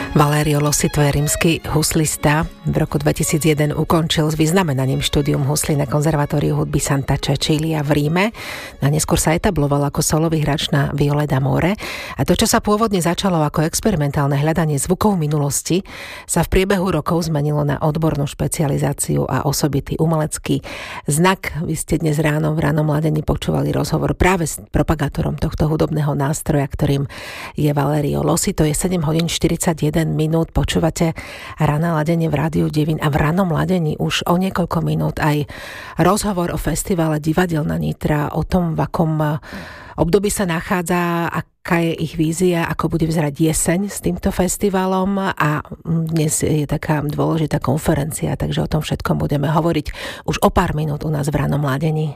Valerio Losito je rímsky huslista. V roku 2001 ukončil s vyznamenaním štúdium husly na konzervatóriu hudby Santa Cecilia v Ríme. A neskôr sa etabloval ako solový hráč na viole d'amore. A to, čo sa pôvodne začalo ako experimentálne hľadanie zvukov minulosti, sa v priebehu rokov zmenilo na odbornú špecializáciu a osobitý umelecký znak. Vy ste dnes ráno v Ranom mladení počúvali rozhovor práve s propagátorom tohto hudobného nástroja, ktorým je Valerio Losito. Je 7 hodín 41 minút, počúvate Rané ladenie v Rádiu Devín a v Ranom ladení už o niekoľko minút aj rozhovor o festivale Divadelná Nitra, o tom, v akom období sa nachádza, aká je ich vízia, ako bude vyzerať jeseň s týmto festivalom, a dnes je taká dôležitá konferencia, takže o tom všetkom budeme hovoriť už o pár minút u nás v Ranom ladení.